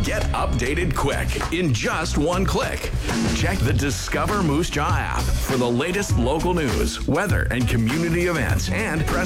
Get updated quick in just one click. Check the Discover Moose Jaw app for the latest local news, weather, and community events, and press